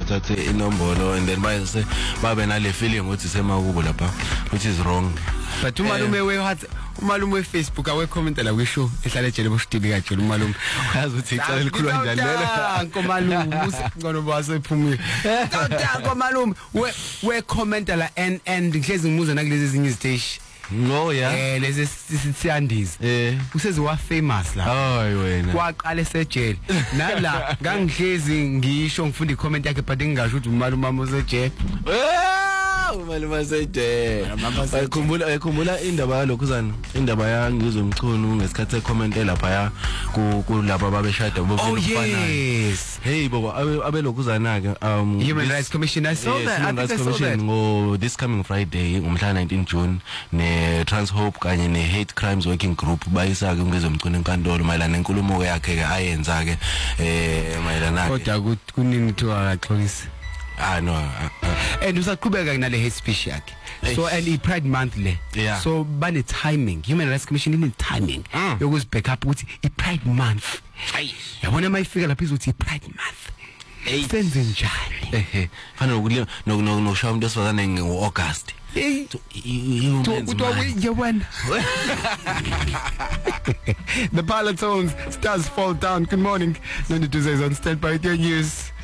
bathathe inombolo and then bayase babe nale feeling ukuthi semakubo lapha which is wrong. But umalume umalume we-Facebook awecomment la kwishow ehlale ejele boshitibi kajele umalume uyazi ukuthi icala elikhulu kanjani lelo komalume usingcono basephumile tata komalume we comment la and ngihlezi ngimuza nakulezi ezinye iziteshi no yeah lezi sithandiza useze wa famous la hayi wena waqala esejele nala ngangihlezi ngisho ngifunda icomment yakhe but ngingasho ukuthi umalume amosejele umalume sejele ayikhumbula indaba yalokhuzana indaba yangizwe umchunu ngesikhathi ecomment lapha kulabo babeshada bofana hey bobo abelokhuzana ke Human Rights Commission I saw that Human Rights Commission ngo this coming Friday ngomhla 19 June ne Transhope kanye ne Hate Crimes Working Group bayisa ke ngezomchunu enkantolo mayelana nenkulumo yakhe ke ayenza ke mayelana kodwa kunini thiwa akaxolisa no and usaqhubeka nale hate speech yakhe so and Pride month le so bane timing Human Rights Commission in timing yokuzi back up ukuthi Pride month yabona mayifika lapha izothi Pride month senze njani fanele ukulima nokushaya umuntu esifazane ngo-August The Parlotones stars fall down. Good morning. Nonto Tuesdays on Stand By with your news.